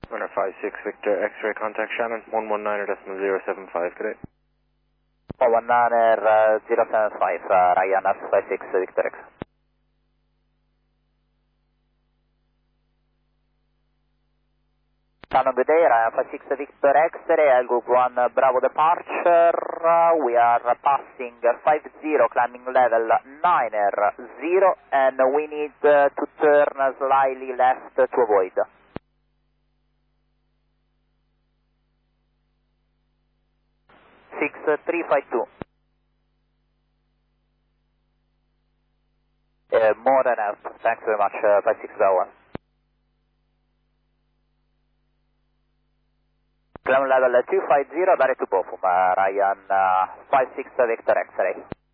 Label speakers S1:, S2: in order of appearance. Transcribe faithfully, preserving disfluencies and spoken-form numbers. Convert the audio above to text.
S1: Runner five six Victor X-ray contact Shannon, one one niner decimal zero seven five, good day.
S2: one one niner zero seven five, uh, Ryan five six Victor X. Shannon, good day, Ryan five six Victor X-ray, L Group one Bravo departure, uh, we are passing five zero, climbing level niner zero, and we need uh, to turn slightly left to avoid. six three five two. Uh, more than enough, thanks very much, uh, five six one. Climb level two five zero, direct to Bofum, uh, Ryan uh, five six Victor X-ray.